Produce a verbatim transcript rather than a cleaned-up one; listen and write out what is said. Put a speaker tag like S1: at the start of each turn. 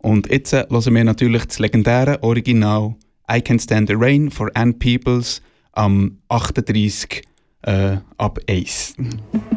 S1: Und jetzt äh, hören wir natürlich das legendäre Original «I Can Stand the Rain» von Ann Peebles am achtunddreißig äh, ab eins.